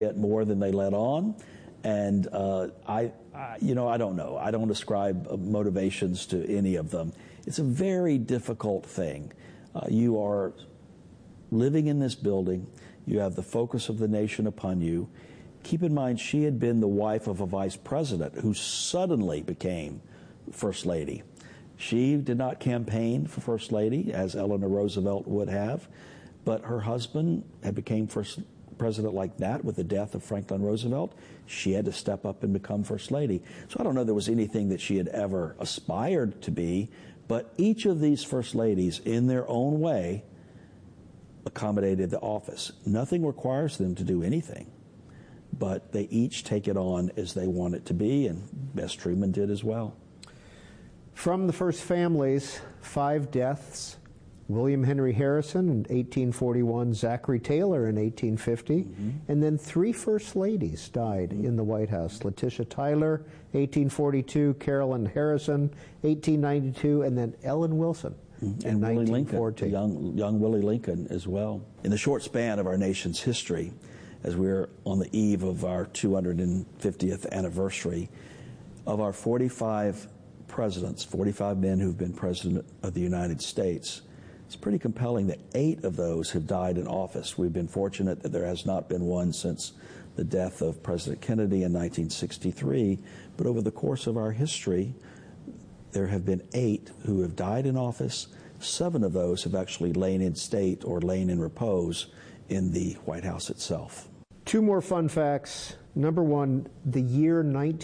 get more than they let on. And I don't know. I don't ascribe motivations to any of them. It's a very difficult thing. You are living in this building. You have the focus of the nation upon you. Keep in mind, she had been the wife of a vice president who suddenly became First Lady. She did not campaign for First Lady, as Eleanor Roosevelt would have, but her husband had become First President like that with the death of Franklin Roosevelt. She had to step up and become First Lady. So I don't know there was anything that she had ever aspired to be, but each of these First Ladies, in their own way, accommodated the office. Nothing requires them to do anything, but they each take it on as they want it to be, and Bess Truman did as well. From the first families, 5 deaths. William Henry Harrison in 1841, Zachary Taylor in 1850, and then 3 First Ladies died in the White House. Letitia Tyler, 1842, Carolyn Harrison, 1892, and then Ellen Wilson in 1914. Young Willie Lincoln as well. In the short span of our nation's history, as we're on the eve of our 250th anniversary, of our 45 presidents, 45 men who've been president of the United States, it's pretty compelling that 8 of those have died in office. We've been fortunate that there has not been one since the death of President Kennedy in 1963, but over the course of our history, there have been 8 who have died in office. 7 of those have actually lain in state or lain in repose in the White House itself. 2 more fun facts. Number 1, the year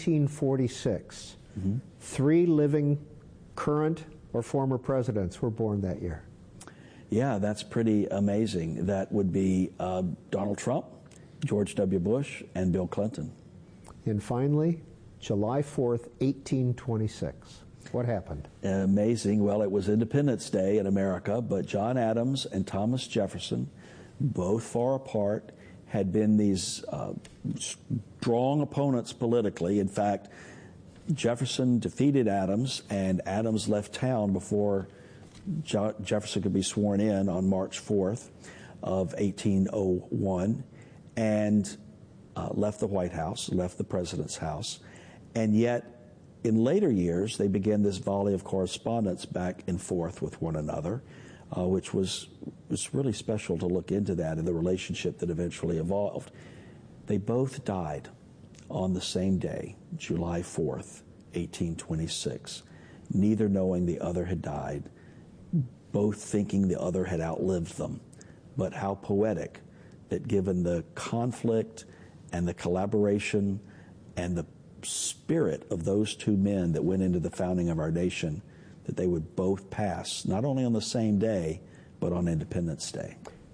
1946. 3 living current or former presidents were born that year. Yeah, that's pretty amazing. That would be Donald Trump, George W. Bush, and Bill Clinton. And finally, July 4th, 1826. What happened? Amazing. Well, it was Independence Day in America, but John Adams and Thomas Jefferson, both far apart, had been these strong opponents politically. In fact, Jefferson defeated Adams, and Adams left town before Jefferson could be sworn in on March 4th of 1801, and left the White House, left the president's house. And yet, in later years, they began this volley of correspondence back and forth with one another, which was really special to look into that and the relationship that eventually evolved. They both died on the same day, July 4th, 1826, neither knowing the other had died, both thinking the other had outlived them. But how poetic that given the conflict and the collaboration and the spirit of those 2 men that went into the founding of our nation, that they would both pass, not only on the same day, but on Independence Day.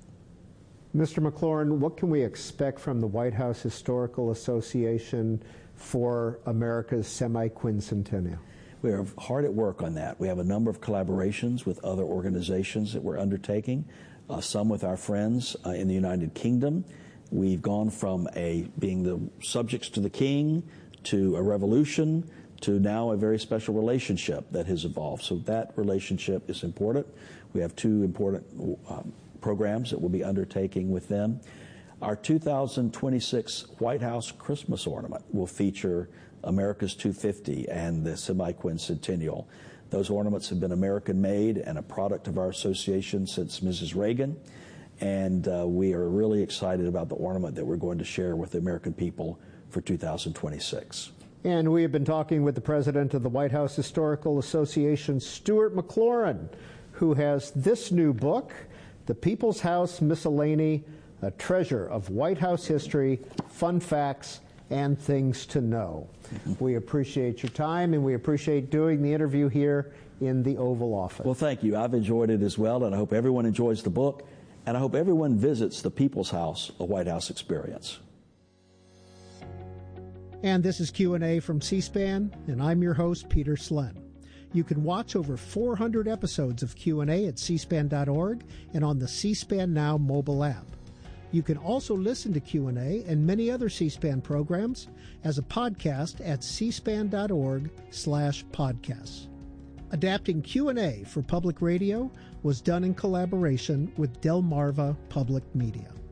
Mr. McLaurin, what can we expect from the White House Historical Association for America's semi-quincentennial? We are hard at work on that. We have a number of collaborations with other organizations that we're undertaking, some with our friends in the United Kingdom. We've gone from being the subjects to the king to a revolution to now a very special relationship that has evolved. So that relationship is important. We have 2 important programs that we'll be undertaking with them. Our 2026 White House Christmas ornament will feature America's 250 and the semi-quincentennial. Those ornaments have been American-made and a product of our association since Mrs. Reagan, and we are really excited about the ornament that we're going to share with the American people for 2026. And we have been talking with the president of the White House Historical Association, Stuart McLaurin, who has this new book, The People's House Miscellany, a treasure of White House history, fun facts, and things to know. We appreciate your time, and we appreciate doing the interview here in the Oval Office. Well, thank you. I've enjoyed it as well, and I hope everyone enjoys the book, and I hope everyone visits the People's House, a White House experience. And this is Q&A from C-SPAN, and I'm your host, Peter Slen. You can watch over 400 episodes of Q&A at cspan.org and on the C-SPAN Now mobile app. You can also listen to Q&A and many other C-SPAN programs as a podcast at cspan.org/podcasts. Adapting Q&A for public radio was done in collaboration with Delmarva Public Media.